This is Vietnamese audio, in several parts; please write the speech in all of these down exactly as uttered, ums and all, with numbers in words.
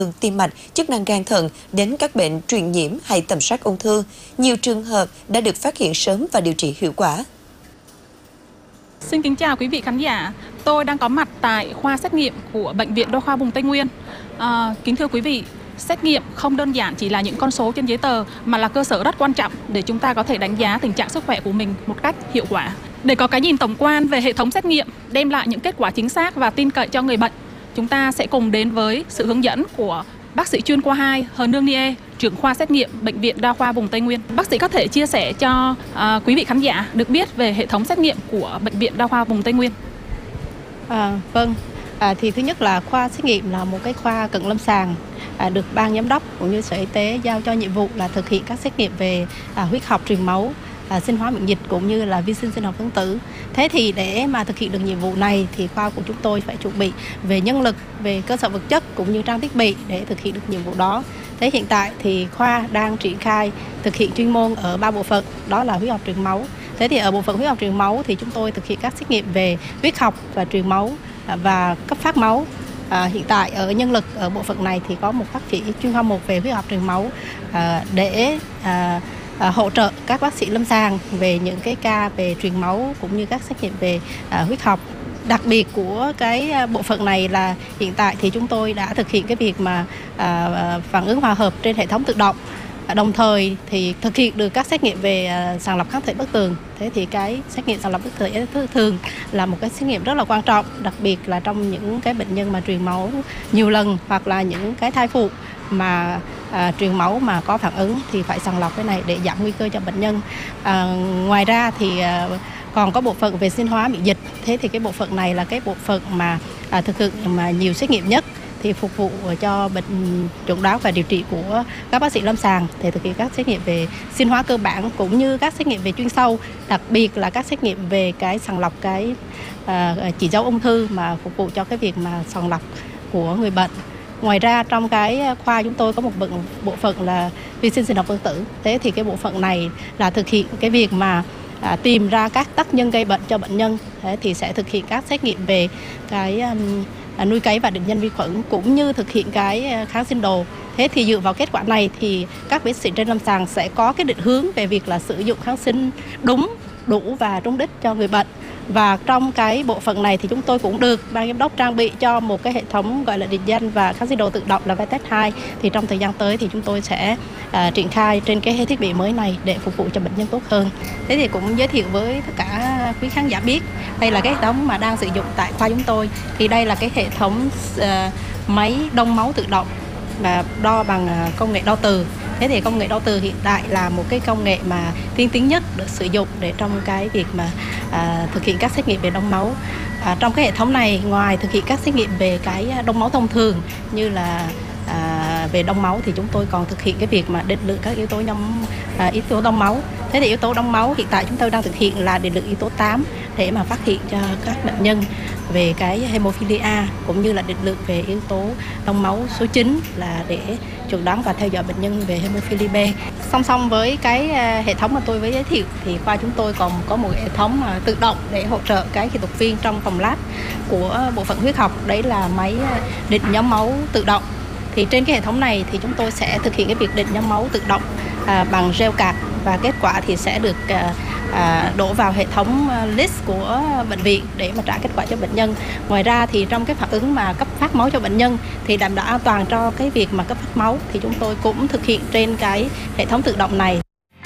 tim mạch, chức năng gan thận đến các bệnh truyền nhiễm hay tầm soát ung thư. Nhiều trường hợp đã được phát hiện sớm và điều trị hiệu quả. Xin kính chào quý vị khán giả. Tôi đang có mặt tại khoa xét nghiệm của Bệnh viện Đa khoa vùng Tây Nguyên. À, kính thưa quý vị, xét nghiệm không đơn giản chỉ là những con số trên giấy tờ mà là cơ sở rất quan trọng để chúng ta có thể đánh giá tình trạng sức khỏe của mình một cách hiệu quả. Để có cái nhìn tổng quan về hệ thống xét nghiệm, đem lại những kết quả chính xác và tin cậy cho người bệnh, chúng ta sẽ cùng đến với sự hướng dẫn của bác sĩ chuyên khoa hai Hờ Nương Nie, trưởng khoa xét nghiệm Bệnh viện Đa khoa vùng Tây Nguyên. Bác sĩ có thể chia sẻ cho à, quý vị khán giả được biết về hệ thống xét nghiệm của Bệnh viện Đa khoa vùng Tây Nguyên. À, vâng, à, thì thứ nhất là khoa xét nghiệm là một cái khoa cận lâm sàng, à, được ban giám đốc cũng như Sở Y tế giao cho nhiệm vụ là thực hiện các xét nghiệm về à, huyết học truyền máu, À, sinh hóa miễn dịch cũng như là vi sinh sinh học phân tử. Thế thì để mà thực hiện được nhiệm vụ này thì khoa của chúng tôi phải chuẩn bị về nhân lực, về cơ sở vật chất cũng như trang thiết bị để thực hiện được nhiệm vụ đó. Thế hiện tại thì khoa đang triển khai thực hiện chuyên môn ở ba bộ phận, đó là huyết học truyền máu. Thế thì ở bộ phận huyết học truyền máu thì chúng tôi thực hiện các xét nghiệm về huyết học và truyền máu và cấp phát máu. À, hiện tại ở nhân lực ở bộ phận này thì có một bác sĩ chuyên khoa một về huyết học truyền máu à, để à, À, hỗ trợ các bác sĩ lâm sàng về những cái ca về truyền máu cũng như các xét nghiệm về à, huyết học. Đặc biệt của cái bộ phận này là hiện tại thì chúng tôi đã thực hiện cái việc mà à, phản ứng hòa hợp trên hệ thống tự động, à, đồng thời thì thực hiện được các xét nghiệm về à, sàng lọc kháng thể bất tường. Thế thì cái xét nghiệm sàng lọc bất thể bất thường là một cái xét nghiệm rất là quan trọng, đặc biệt là trong những cái bệnh nhân mà truyền máu nhiều lần hoặc là những cái thai phụ mà à, truyền máu mà có phản ứng thì phải sàng lọc cái này để giảm nguy cơ cho bệnh nhân. À, ngoài ra thì à, còn có bộ phận về sinh hóa miễn dịch. Thế thì cái bộ phận này là cái bộ phận mà à, thực hiện mà nhiều xét nghiệm nhất, thì phục vụ cho bệnh chẩn đoán và điều trị của các bác sĩ lâm sàng để thực hiện các xét nghiệm về sinh hóa cơ bản cũng như các xét nghiệm về chuyên sâu, đặc biệt là các xét nghiệm về cái sàng lọc cái à, chỉ dấu ung thư mà phục vụ cho cái việc mà sàng lọc của người bệnh. Ngoài ra trong cái khoa chúng tôi có một bộ phận là vi sinh sinh học phân tử. Thế thì cái bộ phận này là thực hiện cái việc mà à, tìm ra các tác nhân gây bệnh cho bệnh nhân. Thế thì sẽ thực hiện các xét nghiệm về cái um, à, nuôi cấy và định danh vi khuẩn cũng như thực hiện cái kháng sinh đồ. Thế thì dựa vào kết quả này thì các bác sĩ trên lâm sàng sẽ có cái định hướng về việc là sử dụng kháng sinh đúng, đủ và trúng đích cho người bệnh. Và trong cái bộ phận này thì chúng tôi cũng được ban giám đốc trang bị cho một cái hệ thống gọi là định danh và kháng sinh đồ tự động là ViTest hai. Thì trong thời gian tới thì chúng tôi sẽ à, triển khai trên cái thiết bị mới này để phục vụ cho bệnh nhân tốt hơn. Thế thì cũng giới thiệu với tất cả quý khán giả biết đây là cái hệ thống mà đang sử dụng tại khoa chúng tôi. Thì đây là cái hệ thống à, máy đông máu tự động và đo bằng công nghệ đo từ. Thế thì công nghệ đo từ hiện tại là một cái công nghệ mà tiên tiến nhất được sử dụng để trong cái việc mà à, thực hiện các xét nghiệm về đông máu. À, trong cái hệ thống này, ngoài thực hiện các xét nghiệm về cái đông máu thông thường như là à, về đông máu thì chúng tôi còn thực hiện cái việc mà định lượng các yếu tố nhóm à, yếu tố đông máu. Thế thì yếu tố đông máu hiện tại chúng tôi đang thực hiện là định lượng yếu tố tám để mà phát hiện cho các bệnh nhân về cái hemophilia cũng như là định lượng về yếu tố đông máu số chín là để chẩn đoán và theo dõi bệnh nhân về hemophilia B. Song song với cái hệ thống mà tôi mới giới thiệu thì khoa chúng tôi còn có một hệ thống tự động để hỗ trợ cái kỹ thuật viên trong phòng lab của bộ phận huyết học, đấy là máy định nhóm máu tự động. Thì trên cái hệ thống này thì chúng tôi sẽ thực hiện cái việc định nhóm máu tự động à, bằng gel card và kết quả thì sẽ được à, à, đổ vào hệ thống list của bệnh viện để mà trả kết quả cho bệnh nhân. Ngoài ra thì trong cái phản ứng mà cấp phát máu cho bệnh nhân thì đảm bảo an toàn cho cái việc mà cấp phát máu thì chúng tôi cũng thực hiện trên cái hệ thống tự động này.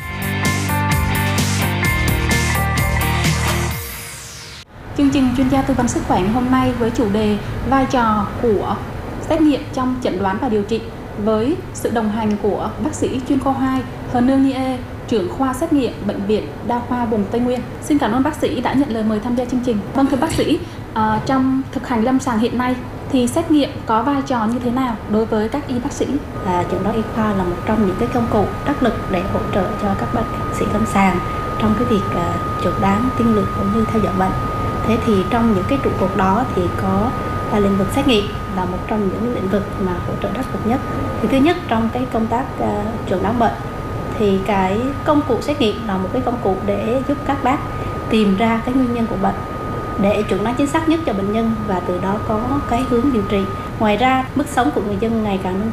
Chương trình chuyên gia tư vấn sức khỏe hôm nay với chủ đề vai trò của xét nghiệm trong chẩn đoán và điều trị với sự đồng hành của bác sĩ chuyên khoa hai Hờ Nương Nie, trưởng khoa xét nghiệm Bệnh viện Đa khoa vùng Tây Nguyên. Xin cảm ơn bác sĩ đã nhận lời mời tham gia chương trình. Vâng thưa bác sĩ, à, trong thực hành lâm sàng hiện nay thì xét nghiệm có vai trò như thế nào đối với các y bác sĩ? À, chẩn đoán y khoa là một trong những cái công cụ đắc lực để hỗ trợ cho các bác sĩ lâm sàng trong cái việc uh, chẩn đoán, tiên lượng cũng như theo dõi bệnh. Thế thì trong những cái trụ cột đó thì có là lĩnh vực xét nghiệm là một trong những lĩnh vực mà hỗ trợ đắc lực nhất. Thì thứ nhất trong cái công tác uh, chẩn đoán bệnh thì cái công cụ xét nghiệm là một cái công cụ để giúp các bác tìm ra cái nguyên nhân của bệnh để chẩn đoán chính xác nhất cho bệnh nhân và từ đó có cái hướng điều trị. Ngoài ra mức sống của người dân ngày càng nâng